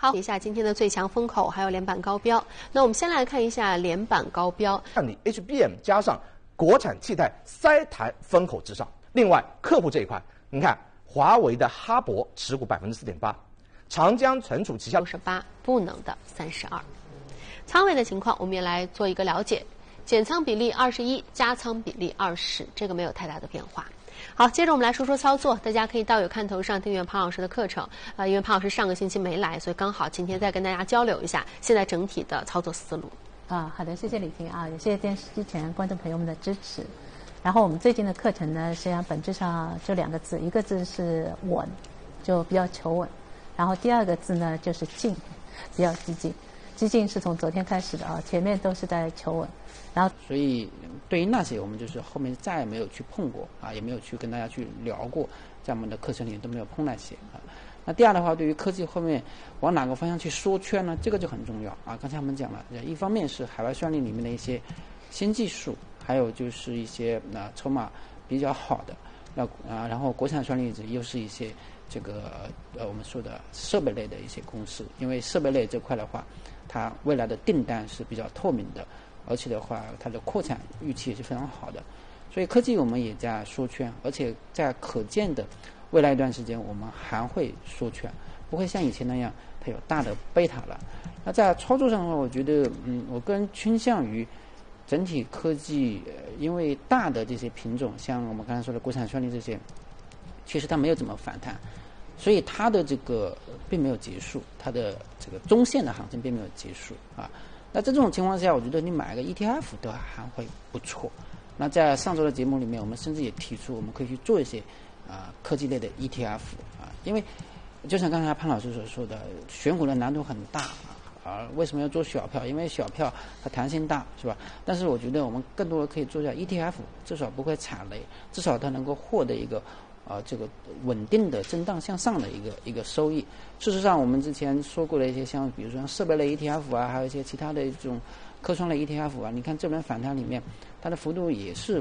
好，以下今天的最强风口还有连板高标。那我们先来看一下连板高标， 看你 HBM 加上国产气态塞台风口之上。另外，客户这一块，你看华为的哈博持股4.8%，长江存储旗下 68%，不能的32%。仓位的情况，我们也来做一个了解。减仓比例21，加仓比例20，这个没有太大的变化。好，接着我们来说说操作，大家可以到有看头上订阅潘老师的课程。因为潘老师上个星期没来，所以刚好今天再跟大家交流一下现在整体的操作思路。 好的，谢谢李婷啊，也谢谢电视机前观众朋友们的支持。然后我们最近的课程呢，实际上本质上就2个字，一个字是稳，就比较求稳，然后第2个字呢就是静，比较激进。激进是从昨天开始的啊，前面都是在求稳。然后， 所以对于那些我们就是后面再也没有去碰过啊，也没有去跟大家去聊过，在我们的课程里都没有碰那些啊。那第2的话，对于科技后面往哪个方向去缩圈呢？这个就很重要啊。刚才我们讲了，一方面是海外算力里面的一些新技术，还有就是一些筹码比较好的，然后国产算力又是一些这个我们说的设备类的一些公司，因为设备类这块的话，它未来的订单是比较透明的，而且的话它的扩产预期也是非常好的，所以科技我们也在缩圈，而且在可见的未来一段时间我们还会缩圈，不会像以前那样它有大的贝塔了。那在操作上的话，我觉得我个人倾向于整体科技，因为大的这些品种，像我们刚才说的国产算力这些，其实它没有怎么反弹，所以它的这个并没有结束，它的这个中线的行情并没有结束啊。那在这种情况下，我觉得你买个 ETF 都还会不错。那在上周的节目里面，我们甚至也提出我们可以去做一些科技类的 ETF 啊，因为就像刚才潘老师所说的，选股的难度很大啊。为什么要做小票？因为小票它弹性大，是吧？但是我觉得我们更多的可以做一下 ETF， 至少不会踩雷，至少它能够获得一个这个稳定的震荡向上的一个收益。事实上，我们之前说过的一些像比如说设备类 ETF 啊，还有一些其他的这种科创类 ETF 啊，你看这轮反弹里面，它的幅度也是